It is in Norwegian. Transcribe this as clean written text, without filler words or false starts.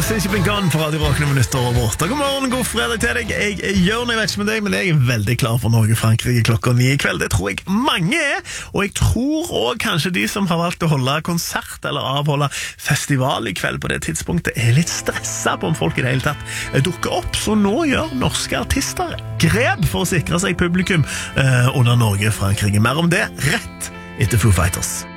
Since You've Been Gone på Radio Rock minutter over 8. God morgen, god fredag til deg. Jeg vet ikke med deg, men jeg veldig klar for Norge-Frankrike klokka 9 i kveld. Det tror jeg mange og jeg tror også kanskje de som har valgt å holde konsert eller avholde festival i kveld på det tidspunktet litt stresset på om folk i det hele tatt dukker opp. Så nå gjør norske artister grep for å sikre seg publikum under Norge-Frankrike. Mer om det rett etter Foo Fighters.